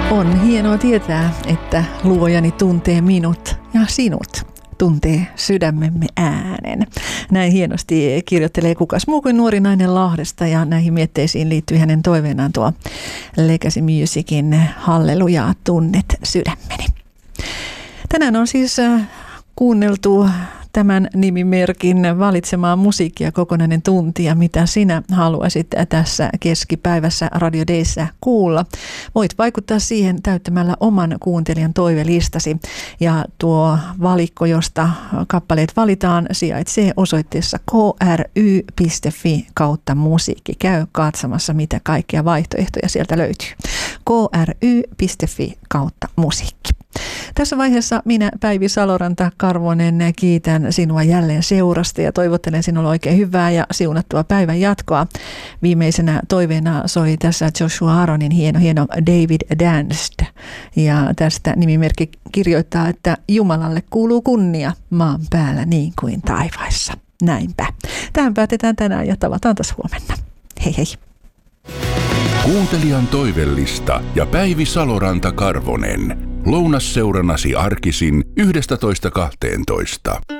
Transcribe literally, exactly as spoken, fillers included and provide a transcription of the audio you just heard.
On hienoa tietää, että luojani tuntee minut ja sinut tuntee sydämemme äänen. Näin hienosti kirjoittelee kukas muu kuin nuori nainen Lahdesta, ja näihin mietteisiin liittyy hänen toiveenaan tuo Legacy Musicin Hallelujaa, tunnet sydämeni. Tänään on siis kuunneltu tämän nimimerkin valitsemaa musiikkia kokonainen tunti, ja mitä sinä haluaisit tässä keskipäivässä Radio Dayssä kuulla. Voit vaikuttaa siihen täyttämällä oman kuuntelijan toivelistasi, ja tuo valikko, josta kappaleet valitaan, sijaitsee osoitteessa k r y piste f i kautta musiikki. Käy katsomassa, mitä kaikkia vaihtoehtoja sieltä löytyy. k r y piste f i kautta musiikki. Tässä vaiheessa minä, Päivi Saloranta-Karvonen, kiitän sinua jälleen seurasta ja toivottelen sinulle oikein hyvää ja siunattua päivän jatkoa. Viimeisenä toiveena soi tässä Joshua Aaronin hieno, hieno David Danced. Ja tästä nimimerkki kirjoittaa, että Jumalalle kuuluu kunnia maan päällä niin kuin taivaissa. Näinpä. Tähän päätetään tänään ja tavataan taas huomenna. Hei hei. Kuuntelijan toivellista ja Päivi Saloranta-Karvonen. Lounasseurannasi arkisin yhdestätoista kahteentoista.